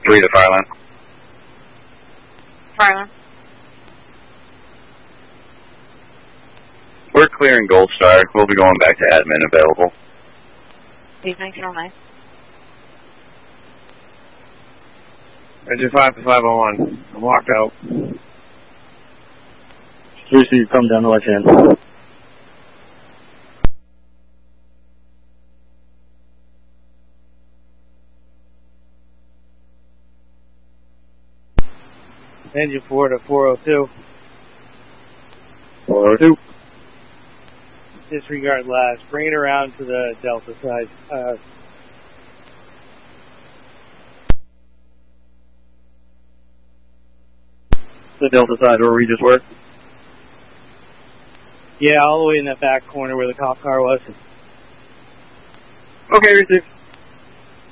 3 to Fireline. Fireline. We're clearing Gold Star. We'll be going back to admin available. Evening, Channel 9. Engine 5 to 501. I'm locked out. 3C, come down the left hand. Engine 4 to 402. 402. Disregard last. Bring it around to the Delta side. The Delta side where we just were? Yeah, all the way in that back corner where the cop car was. Okay, receive.